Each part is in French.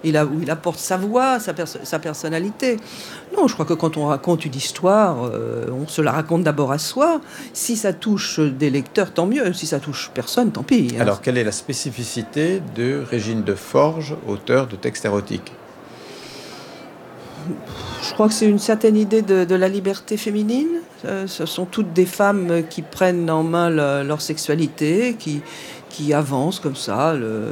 il apporte sa voix, sa personnalité. Non, je crois que quand on raconte une histoire, on se la raconte d'abord à soi. Si ça touche des lecteurs, tant mieux. Si ça touche personne, tant pis. Hein. Alors, quelle est la spécificité de Régine de Forges, auteur de textes érotiques ? Je crois que c'est une certaine idée de la liberté féminine. Ce sont toutes des femmes qui prennent en main leur sexualité, qui avancent comme ça,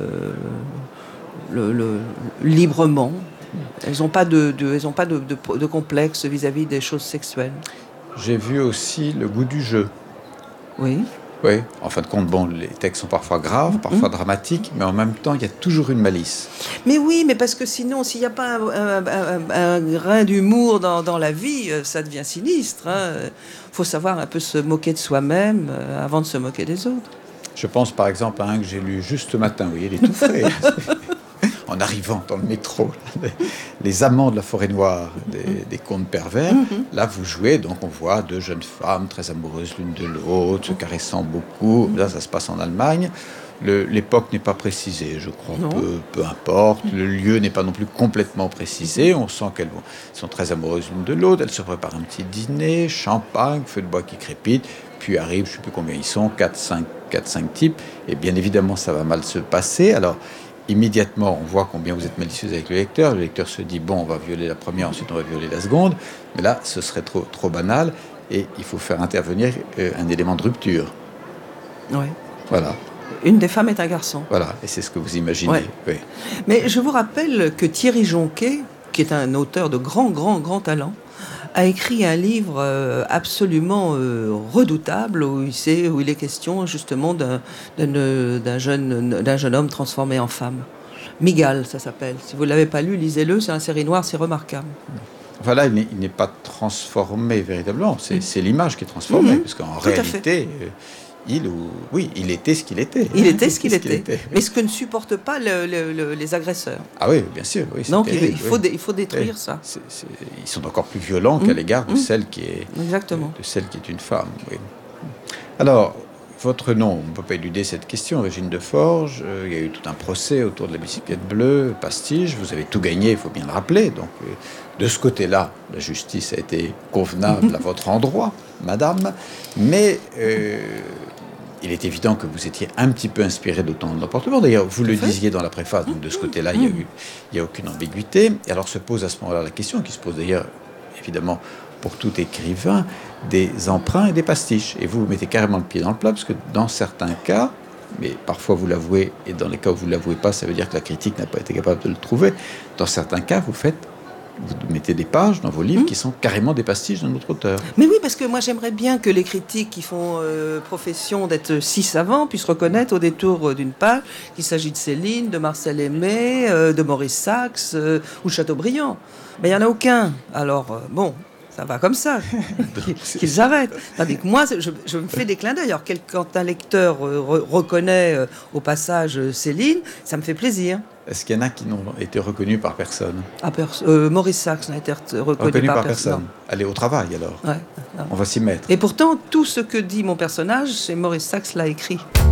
librement. Elles n'ont pas de complexe vis-à-vis des choses sexuelles. J'ai vu aussi le goût du jeu. Oui. Oui, en fin de compte, bon, les textes sont parfois graves, parfois dramatiques, mais en même temps, il y a toujours une malice. Mais oui, mais parce que sinon, s'il n'y a pas un grain d'humour dans la vie, ça devient sinistre. Il faut savoir un peu se moquer de soi-même avant de se moquer des autres. Je pense par exemple à un que j'ai lu juste ce matin, oui, il est tout frais. En arrivant dans le métro, les amants de la forêt noire, des contes pervers. Là, vous jouez, donc on voit deux jeunes femmes très amoureuses l'une de l'autre, se caressant beaucoup. Là, ça se passe en Allemagne. L'époque n'est pas précisée, je crois, peu importe. Le lieu n'est pas non plus complètement précisé. On sent qu'elles sont très amoureuses l'une de l'autre. Elles se préparent un petit dîner, champagne, feu de bois qui crépite. Puis arrive, je ne sais plus combien ils sont, 4-5 types. Et bien évidemment, ça va mal se passer. Alors, immédiatement, on voit combien vous êtes malicieuse avec le lecteur. Le lecteur se dit, bon, on va violer la première, ensuite on va violer la seconde. Mais là, ce serait trop banal. Et il faut faire intervenir un élément de rupture. Oui. Voilà. Une des femmes est un garçon. Voilà, et c'est ce que vous imaginez. Ouais. Oui. Mais je vous rappelle que Thierry Jonquet, qui est un auteur de grand talent, a écrit un livre absolument redoutable où il est question justement d'un jeune homme transformé en femme. Migal, ça s'appelle. Si vous ne l'avez pas lu, lisez-le, c'est un série noire, c'est remarquable. Voilà, il n'est pas transformé véritablement, c'est l'image qui est transformée, parce qu'en réalité, il était ce qu'il était. Il était ce qu'il était. Mais ce que ne supportent pas les agresseurs. Ah oui, bien sûr. Oui, donc terrible, il faut détruire ça. Ils sont encore plus violents qu'à l'égard de celle qui est exactement. De celle qui est une femme. Oui. Alors, votre nom, on ne peut pas éluder cette question, Régine de Forges. Il y a eu tout un procès autour de la bicyclette bleue, Pastige. Vous avez tout gagné, il faut bien le rappeler. Donc, de ce côté-là, la justice a été convenable à votre endroit, madame. Mais il est évident que vous étiez un petit peu inspiré d'autant de l'emportement. D'ailleurs, vous le disiez dans la préface. Donc, de ce côté-là, il n'y a aucune ambiguïté. Et alors se pose à ce moment-là la question, qui se pose d'ailleurs, évidemment, pour tout écrivain, des emprunts et des pastiches. Et vous mettez carrément le pied dans le plat, parce que dans certains cas, mais parfois vous l'avouez, et dans les cas où vous ne l'avouez pas, ça veut dire que la critique n'a pas été capable de le trouver. Dans certains cas, vous mettez des pages dans vos livres qui sont carrément des pastiches d'un autre auteur. Mais oui, parce que moi j'aimerais bien que les critiques qui font profession d'être si savants puissent reconnaître au détour d'une page qu'il s'agit de Céline, de Marcel Aimé, de Maurice Sachs ou Chateaubriand. Mais il n'y en a aucun. Alors, bon... Ça va comme ça, qu'ils arrêtent. Tandis que moi, je me fais des clins d'œil. Alors, quand un lecteur reconnaît au passage Céline, ça me fait plaisir. Est-ce qu'il y en a qui n'ont été reconnus par personne ? Maurice Sachs n'a été reconnu par personne. Allez au travail, alors. Ouais, on va s'y mettre. Et pourtant, tout ce que dit mon personnage, c'est Maurice Sachs l'a écrit.